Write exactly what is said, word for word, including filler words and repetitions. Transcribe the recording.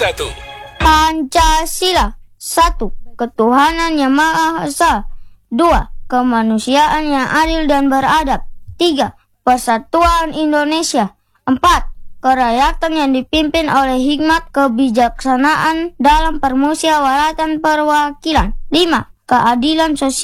satu. Pancasila. Satu. Ketuhanan yang Maha Esa. Dua. Kemanusiaan yang adil dan beradab. Tiga. Persatuan Indonesia. Empat. Kerakyatan yang dipimpin oleh hikmat kebijaksanaan dalam permusyawaratan perwakilan. Lima. Keadilan sosial